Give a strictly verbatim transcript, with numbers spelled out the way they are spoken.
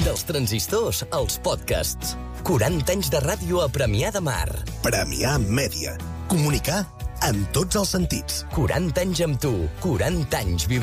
Dels transistors als podcasts. quaranta anys de ràdio a Premià de Mar. Premià Mèdia. Comunicar en tots els sentits. quaranta anys amb tu. quaranta anys vibrant.